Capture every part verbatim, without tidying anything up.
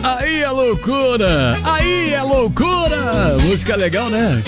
Aí é loucura! Aí é loucura! Música legal, né?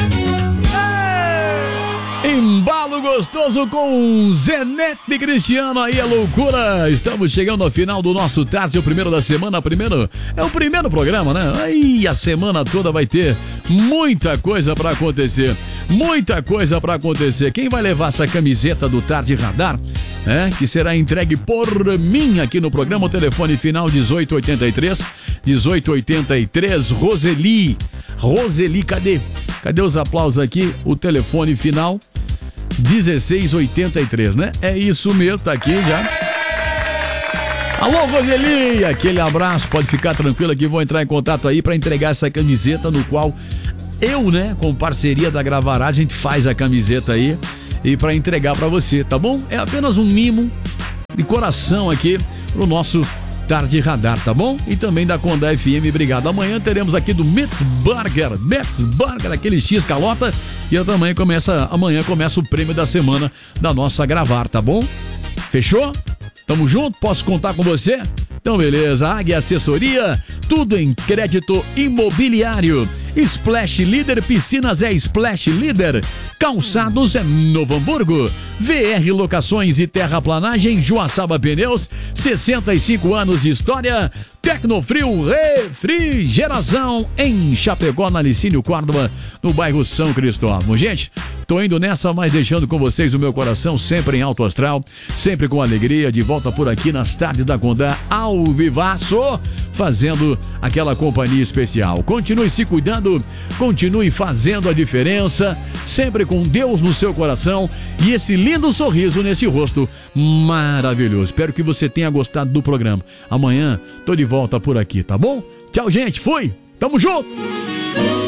Embalo gostoso com Zenete e Cristiano, aí é loucura. Estamos chegando ao final do nosso Tarde, o primeiro da semana. Primeiro, é o primeiro programa, né? Aí a semana toda vai ter muita coisa pra acontecer. Muita coisa pra acontecer. Quem vai levar essa camiseta do Tarde Radar, é, que será entregue por mim aqui no programa? O telefone final dezoito oitenta e três, dezoito oitenta e três, Roseli. Roseli, cadê? Cadê os aplausos aqui? O telefone final dezesseis oitenta e três, né? É isso mesmo, tá aqui já. Alô, Roseli, aquele abraço, pode ficar tranquila que vou entrar em contato aí pra entregar essa camiseta, no qual eu, né, com parceria da Gravará, a gente faz a camiseta aí e pra entregar pra você, tá bom? É apenas um mimo de coração aqui pro nosso Tarde Radar, tá bom? E também da Conda F M, obrigado. Amanhã teremos aqui do Mitz Burger, Mitz Burger, aquele X calota, e eu também começa, amanhã começa o prêmio da semana da nossa Gravar, tá bom? Fechou? Tamo junto? Posso contar com você? Então beleza, Águia Assessoria, tudo em crédito imobiliário. Splash Líder, piscinas é Splash Líder. Calçados é Novo Hamburgo. V R Locações e Terraplanagem, Joaçaba Pneus, sessenta e cinco anos de história. Tecnofrio Refrigeração em Chapecó, na Licínio Córdoba, no bairro São Cristóvão. Gente, tô indo nessa, mas deixando com vocês o meu coração sempre em alto astral, sempre com alegria, de volta por aqui nas tardes da Condá, ao vivaço, fazendo aquela companhia especial. Continue se cuidando, continue fazendo a diferença, sempre com Deus no seu coração e esse lindo sorriso nesse rosto maravilhoso. Espero que você tenha gostado do programa. Amanhã tô de volta por aqui, tá bom? Tchau, gente, fui! Tamo junto!